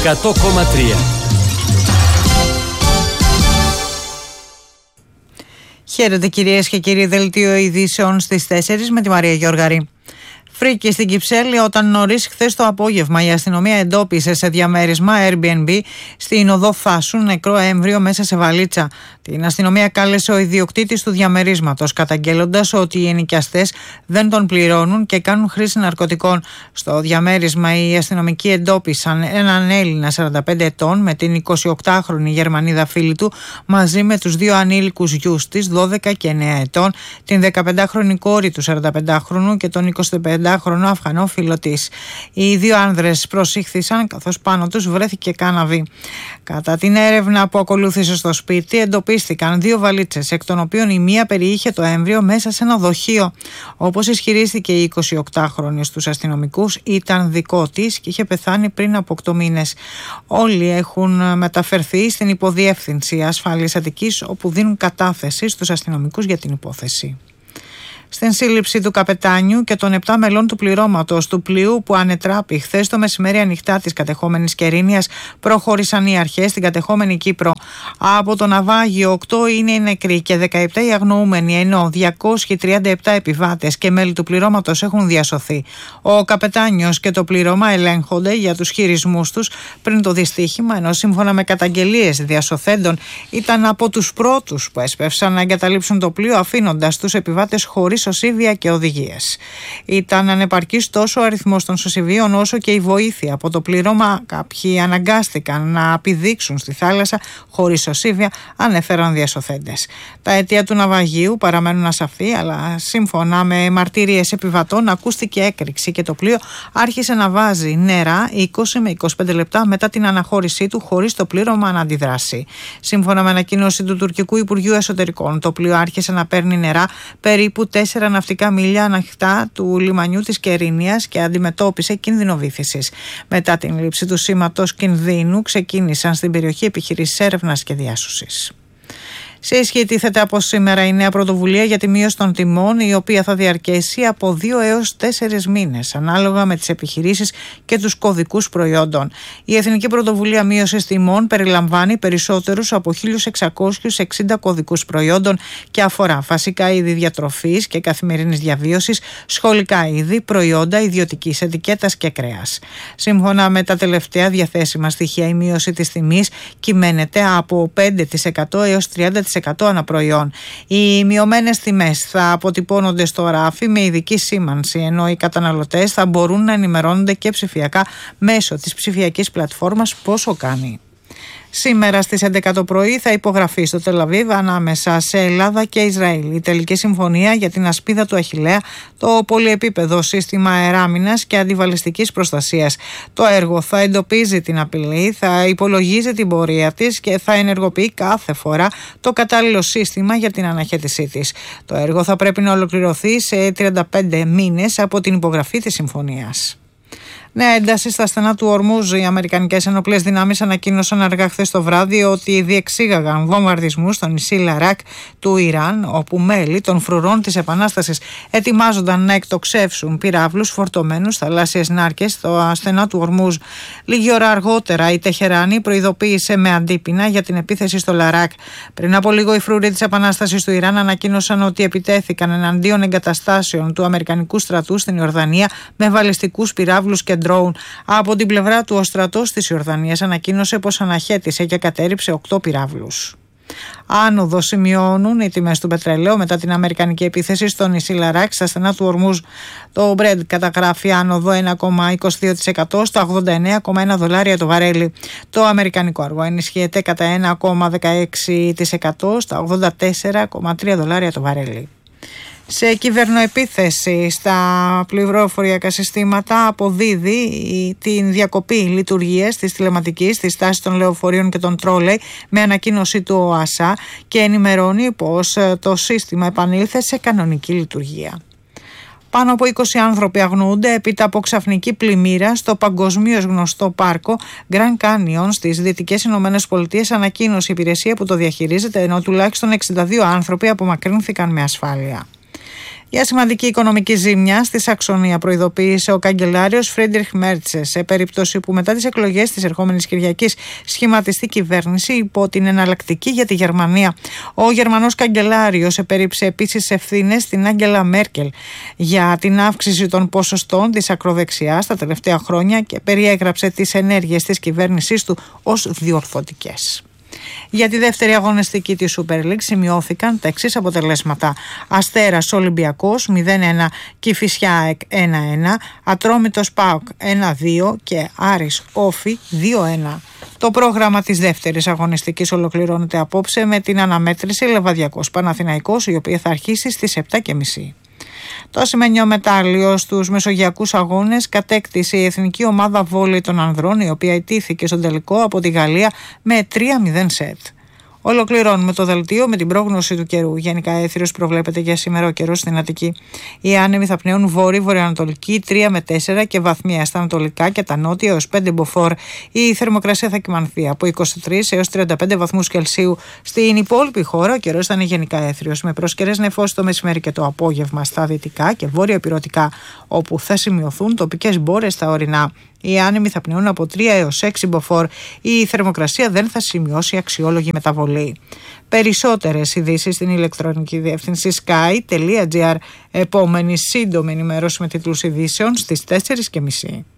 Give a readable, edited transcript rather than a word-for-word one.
100,3. Χαίρετε κυρίες και κύριοι, δελτίο ειδήσεων στις 4 με τη Μαρία Γιώργαρη. Φρίκη στην Κυψέλη όταν νωρίς χθες το απόγευμα η αστυνομία εντόπισε σε διαμέρισμα Airbnb στην οδό Θάσου νεκρό έμβριο μέσα σε βαλίτσα. Την αστυνομία κάλεσε ο ιδιοκτήτης του διαμερίσματος, καταγγέλλοντας ότι οι ενοικιαστές δεν τον πληρώνουν και κάνουν χρήση ναρκωτικών. Στο διαμέρισμα οι αστυνομικοί εντόπισαν έναν Έλληνα 45 ετών με την 28χρονη Γερμανίδα φίλη του μαζί με τους δύο ανήλικους γιους της 12 και 9 ετών, την 15χρονη κόρη του 45χρονου και τον 25χρονο Αφγανό φίλο της. Οι δύο άνδρες προσήχθησαν καθώς πάνω τους βρέθηκε κάναβη. Κατά την έρευνα που ακολούθησε στο σπίτι εντοπίστηκαν δύο βαλίτσες, εκ των οποίων η μία περιείχε το έμβριο μέσα σε ένα δοχείο. Όπως ισχυρίστηκε η 28χρονη στους αστυνομικούς, ήταν δικό της και είχε πεθάνει πριν από 8 μήνες. Όλοι έχουν μεταφερθεί στην υποδιεύθυνση ασφάλειας Αττικής, όπου δίνουν κατάθεση στους αστυνομικούς για την υπόθεση. Στην σύλληψη του καπετάνιου και των 7 μελών του πληρώματος του πλοίου που ανετράπη χθες το μεσημέρι ανοιχτά της κατεχόμενης Κερίνιας προχώρησαν οι αρχές στην κατεχόμενη Κύπρο. Από το ναυάγιο 8 είναι οι νεκροί και 17 οι αγνοούμενοι, ενώ 237 επιβάτες και μέλη του πληρώματος έχουν διασωθεί. Ο καπετάνιος και το πλήρωμα ελέγχονται για τους χειρισμούς τους πριν το δυστύχημα, ενώ σύμφωνα με καταγγελίες διασωθέντων ήταν από τους πρώτους που έσπευσαν να εγκαταλείψουν το πλοίο, αφήνοντας τους επιβάτες χωρίς σωσίβια και οδηγίες. Ήταν ανεπαρκής τόσο ο αριθμός των σωσιβίων όσο και η βοήθεια από το πλήρωμα. Κάποιοι αναγκάστηκαν να πηδήξουν στη θάλασσα χωρίς σωσίβια, ανέφεραν διασωθέντες. Τα αιτία του ναυαγίου παραμένουν ασαφή, αλλά σύμφωνα με μαρτυρίες επιβατών ακούστηκε έκρηξη και το πλοίο άρχισε να βάζει νερά 20 με 25 λεπτά μετά την αναχώρησή του, χωρίς το πλήρωμα να αντιδράσει. Σύμφωνα με ανακοίνωση του τουρκικού Υπουργείου Εσωτερικών, το πλοίο άρχισε να παίρνει νερά περίπου 4 ναυτικά μίλια ανοιχτά του λιμανιού της Κερίνιας και αντιμετώπισε κίνδυνο βύθισης. Μετά την λήψη του σήματος κινδύνου ξεκίνησαν στην περιοχή επιχειρήσεις έρευνας και διάσωσης. Σε ισχύ τίθεται από σήμερα η νέα πρωτοβουλία για τη μείωση των τιμών, η οποία θα διαρκέσει από 2 έως 4 μήνες, ανάλογα με τις επιχειρήσεις και τους κωδικούς προϊόντων. Η Εθνική Πρωτοβουλία Μείωσης Τιμών περιλαμβάνει περισσότερους από 1.660 κωδικούς προϊόντων και αφορά βασικά είδη διατροφής και καθημερινής διαβίωσης, σχολικά είδη, προϊόντα ιδιωτικής ετικέτας και κρέας. Σύμφωνα με τα τελευταία διαθέσιμα στοιχεία, η μείωση της τιμής κυμαίνεται από 5% έως 30% αναπροϊόν. Οι μειωμένες τιμές θα αποτυπώνονται στο ράφι με ειδική σήμανση, ενώ οι καταναλωτές θα μπορούν να ενημερώνονται και ψηφιακά μέσω της ψηφιακής πλατφόρμας Πόσο Κάνει. Σήμερα στις 11 το πρωί θα υπογραφεί στο Τελ Αβίβ ανάμεσα σε Ελλάδα και Ισραήλ η τελική συμφωνία για την ασπίδα του Αχιλλέα, το πολυεπίπεδο σύστημα αεράμινας και αντιβαλιστικής προστασίας. Το έργο θα εντοπίζει την απειλή, θα υπολογίζει την πορεία της και θα ενεργοποιεί κάθε φορά το κατάλληλο σύστημα για την αναχέτησή της. Το έργο θα πρέπει να ολοκληρωθεί σε 35 μήνες από την υπογραφή της συμφωνίας. Νέα ένταση στα στενά του Ορμούζ. Οι αμερικανικές ενόπλες δυνάμεις ανακοίνωσαν αργά χθες το βράδυ ότι διεξήγαγαν βομβαρδισμούς στο νησί Λαράκ του Ιράν, όπου μέλη των φρουρών της Επανάστασης ετοιμάζονταν να εκτοξεύσουν πυράβλους φορτωμένους θαλάσσιες νάρκες στο στενά του Ορμούζ. Λίγη ώρα αργότερα η Τεχεράνη προειδοποίησε με αντίπεινα για την επίθεση στο Λαράκ. Πριν από λίγο οι φρουροί της Επανάστασης του Ιράν ανακοίνωσαν ότι επιτέθηκαν εναντίον εγκαταστάσεων του Αμερικανικού στρατού στην Ιορδανία με βαλιστικούς πυράβλους και ντρόουν. Από την πλευρά του, ο στρατός της Ιορδανίας ανακοίνωσε πως αναχέτησε και κατέρριψε 8 πυράβλους. Άνοδο σημειώνουν οι τιμές του πετρελαίου μετά την αμερικανική επίθεση στο νησί Λαράκ στα στενά του Ορμούζ. Το Brent καταγράφει άνοδο 1,22% στα $89,1 το βαρέλι. Το αμερικανικό αργό ενισχύεται κατά 1,16% στα $84,3 το βαρέλι. Σε κυβερνοεπίθεση στα πληροφοριακά συστήματα αποδίδει την διακοπή λειτουργίας της τηλεματικής, της στάσης των λεωφορείων και των τρόλεϊ με ανακοίνωση του ΟΑΣΑ και ενημερώνει πως το σύστημα επανήλθε σε κανονική λειτουργία. Πάνω από 20 άνθρωποι αγνοούνται έπειτα από ξαφνική πλημμύρα στο παγκοσμίως γνωστό πάρκο Grand Canyon στις Δυτικές Ηνωμένες Πολιτείες, ανακοίνωσε η υπηρεσία που το διαχειρίζεται, ενώ τουλάχιστον 62 άνθρωποι απομακρύνθηκαν με ασφάλεια. Για σημαντική οικονομική ζήμια στη Σαξονία προειδοποίησε ο καγκελάριος Φρίντριχ Μέρτσε σε περίπτωση που μετά τις εκλογές της ερχόμενης Κυριακής σχηματιστεί κυβέρνηση υπό την εναλλακτική για τη Γερμανία. Ο Γερμανός καγκελάριος επέριψε επίσης ευθύνες στην Άγγελα Μέρκελ για την αύξηση των ποσοστών της ακροδεξιάς τα τελευταία χρόνια και περιέγραψε τις ενέργειες της κυβέρνησής του ως διορθωτικές. Για τη δεύτερη αγωνιστική της Super League σημειώθηκαν τα εξής αποτελέσματα: Αστέρας Ολυμπιακός 0-1, Κηφισιά 1-1, Ατρόμητος ΠΑΟΚ 1-2 και Άρης Όφη 2-1. Το πρόγραμμα της δεύτερης αγωνιστικής ολοκληρώνεται απόψε με την αναμέτρηση Λεβαδιακός Παναθηναϊκός, η οποία θα αρχίσει στις 7:30. Το ασημένιο μετάλλιο στους μεσογειακούς αγώνες κατέκτησε η εθνική ομάδα βόλεϊ των ανδρών, η οποία ιτήθηκε στον τελικό από τη Γαλλία με 3-0 σετ. Ολοκληρώνουμε το δελτίο με την πρόγνωση του καιρού. Γενικά έθριος προβλέπεται για σήμερα ο καιρός στην Αττική. Οι άνεμοι θα πνέουν βόρειο-βορειοανατολική 3 με 4 και βαθμία στα ανατολικά και τα νότια έως 5 μποφόρ. Η θερμοκρασία θα κυμανθεί από 23 έως 35 βαθμούς Κελσίου. Στην υπόλοιπη χώρα ο καιρός θα είναι γενικά έθριος, με προσκαιρές νεφώσεις το μεσημέρι και το απόγευμα στα δυτικά και βόρειο-ηπειρωτικά, όπου θα σημειωθούν τοπικές μπόρες στα ορεινά. Οι άνεμοι θα πνεούν από 3 έως 6 μποφόρ. Η θερμοκρασία δεν θα σημειώσει αξιόλογη μεταβολή. Περισσότερες ειδήσεις στην ηλεκτρονική διεύθυνση sky.gr. Επόμενη σύντομη ενημέρωση με τίτλους ειδήσεων στις 4:30.